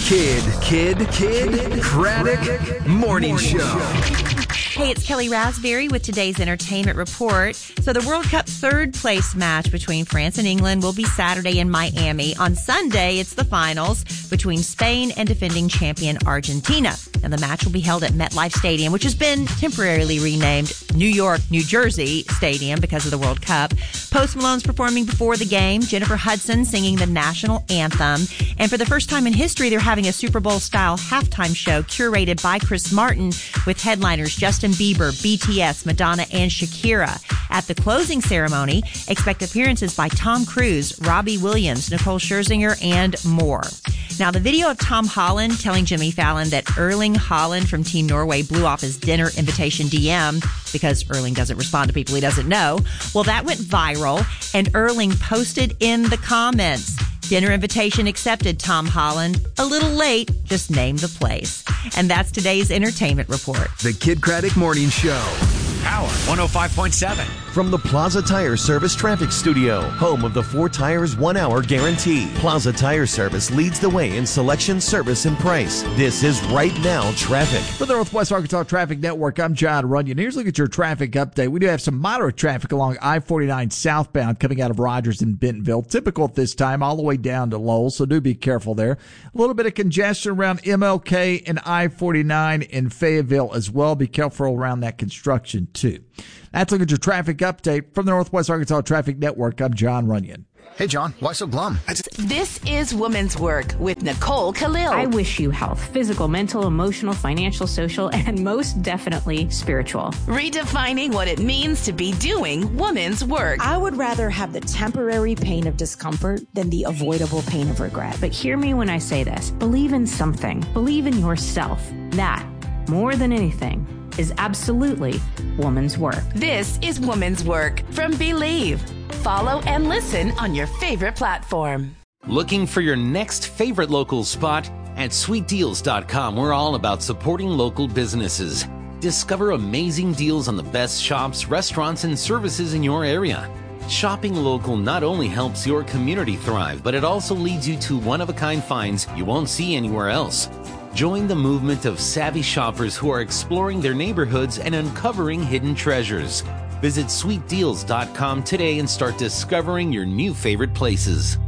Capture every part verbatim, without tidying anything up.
Kid, Kid, Kid, Craddock Morning Show. Hey, it's Kelly Raspberry with today's entertainment report. So the World Cup third place match between France and England will be Saturday in Miami. On Sunday, it's the finals between Spain and defending champion Argentina. And the match will be held at MetLife Stadium, which has been temporarily renamed New York, New Jersey Stadium because of the World Cup. Post Malone's performing before the game, Jennifer Hudson singing the national anthem. And for the first time in history, they're having a Super Bowl-style halftime show curated by Chris Martin with headliners Justin Bieber, B T S, Madonna, and Shakira. At the closing ceremony, expect appearances by Tom Cruise, Robbie Williams, Nicole Scherzinger, and more. Now, the video of Tom Holland telling Jimmy Fallon that Erling Haaland from Team Norway blew off his dinner invitation D M because Erling doesn't respond to people he doesn't know, well, that went viral, and Erling posted in the comments, "Dinner invitation accepted, Tom Holland. A little late, just name the place." And that's today's entertainment report. The Kid Craddock Morning Show. Power one oh five point seven. From the Plaza Tire Service Traffic Studio, home of the four tires, one hour guarantee. Plaza Tire Service leads the way in selection, service, and price. This is Right Now Traffic. For the Northwest Arkansas Traffic Network, I'm John Runyon. Here's a look at your traffic update. We do have some moderate traffic along I forty-nine southbound coming out of Rogers and Bentonville. Typical at this time, all the way down to Lowell, so do be careful there. A little bit of congestion around M L K and I forty-nine in Fayetteville as well. Be careful around that construction, too. That's a look at your traffic update from the Northwest Arkansas Traffic Network. I'm John Runyon. Hey, John, why so glum? This is Woman's Work with Nicole Khalil. I wish you health, physical, mental, emotional, financial, social, and most definitely spiritual. Redefining what it means to be doing woman's work. I would rather have the temporary pain of discomfort than the avoidable pain of regret. But hear me when I say this. Believe in something. Believe in yourself. That, more than anything, is absolutely woman's work. This is Woman's Work from Believe. Follow and listen on your favorite platform. Looking for your next favorite local spot? At sweet deals dot com, we're all about supporting local businesses. Discover amazing deals on the best shops, restaurants, and services in your area. Shopping local not only helps your community thrive, but it also leads you to one-of-a-kind finds you won't see anywhere else. Join the movement of savvy shoppers who are exploring their neighborhoods and uncovering hidden treasures. Visit sweet deals dot com today and start discovering your new favorite places.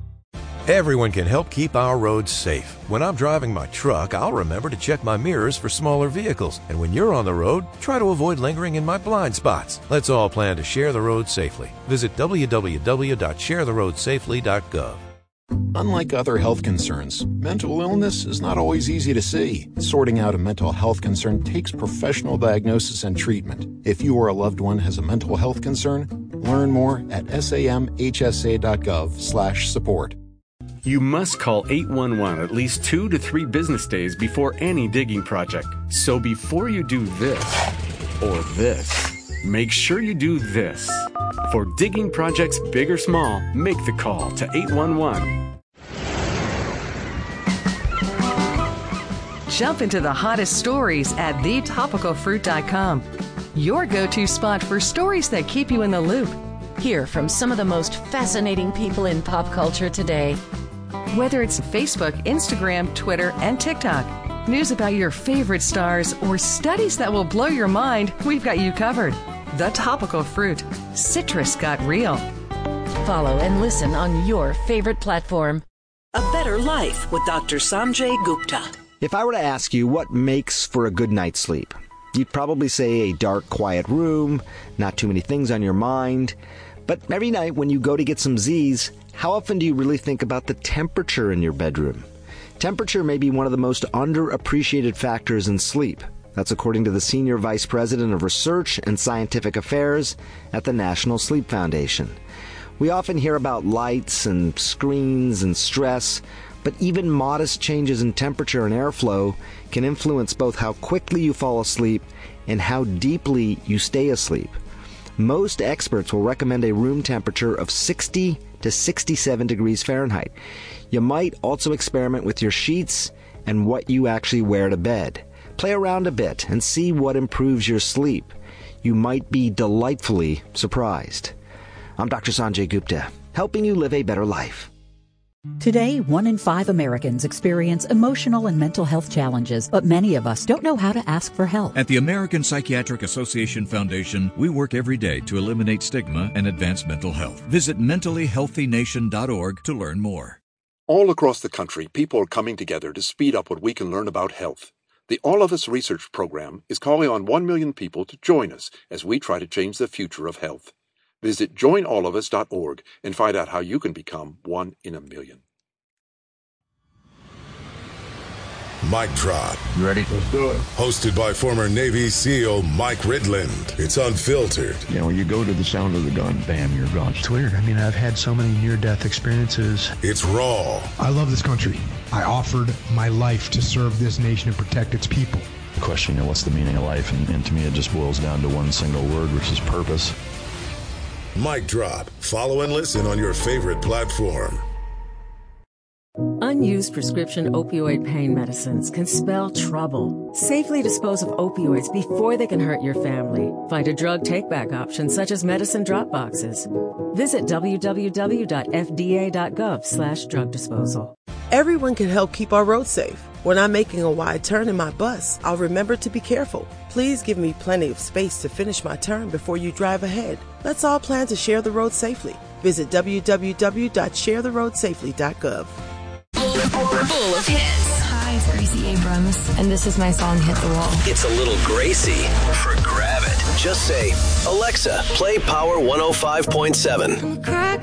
Everyone can help keep our roads safe. When I'm driving my truck, I'll remember to check my mirrors for smaller vehicles. And when you're on the road, try to avoid lingering in my blind spots. Let's all plan to share the road safely. Visit w w w dot share the road safely dot gov. Unlike other health concerns, mental illness is not always easy to see. Sorting out a mental health concern takes professional diagnosis and treatment. If you or a loved one has a mental health concern, learn more at samhsa dot gov slash support. You must call eight one one at least two to three business days before any digging project. So before you do this or this, make sure you do this. For digging projects big or small, make the call to eight one one. Jump into the hottest stories at the topical fruit dot com. Your go-to spot for stories that keep you in the loop. Hear from some of the most fascinating people in pop culture today. Whether it's Facebook, Instagram, Twitter, and TikTok, news about your favorite stars, or studies that will blow your mind, we've got you covered. The Topical Fruit. Citrus got real. Follow and listen on your favorite platform. A Better Life with Doctor Sanjay Gupta. If I were to ask you what makes for a good night's sleep, you'd probably say a dark, quiet room, not too many things on your mind. But every night when you go to get some Z's, how often do you really think about the temperature in your bedroom? Temperature may be one of the most underappreciated factors in sleep. That's according to the Senior Vice President of Research and Scientific Affairs at the National Sleep Foundation. We often hear about lights and screens and stress, but even modest changes in temperature and airflow can influence both how quickly you fall asleep and how deeply you stay asleep. Most experts will recommend a room temperature of sixty to sixty-seven degrees Fahrenheit. You might also experiment with your sheets and what you actually wear to bed. Play around a bit and see what improves your sleep. You might be delightfully surprised. I'm Doctor Sanjay Gupta, helping you live a better life. Today, one in five Americans experience emotional and mental health challenges, but many of us don't know how to ask for help. At the American Psychiatric Association Foundation, we work every day to eliminate stigma and advance mental health. Visit mentally healthy nation dot org to learn more. All across the country, people are coming together to speed up what we can learn about health. The All of Us Research Program is calling on one million people to join us as we try to change the future of health. Visit join all of us dot org and find out how you can become one in a million. Mic Drop. You ready? Let's do it. Hosted by former Navy SEAL Mike Ridland. It's unfiltered. You know, when you go to the sound of the gun, bam, you're gone. It's weird. I mean, I've had so many near-death experiences. It's raw. I love this country. I offered my life to serve this nation and protect its people. The question, you know, what's the meaning of life? And, and to me, it just boils down to one single word, which is purpose. Mic Drop. Follow and listen on your favorite platform. Unused prescription opioid pain medicines can spell trouble. Safely dispose of opioids before they can hurt your family. Find a drug take-back option such as medicine drop boxes. Visit w w w dot f d a dot gov slash drug disposal. Everyone can help keep our roads safe. When I'm making a wide turn in my bus, I'll remember to be careful. Please give me plenty of space to finish my turn before you drive ahead. Let's all plan to share the road safely. Visit w w w dot share the road safely dot gov. Full of hits. Hi, it's Gracie Abrams, and this is my song Hit the Wall. It's a little Gracie for Grab It. Just say, Alexa, play Power one oh five point seven.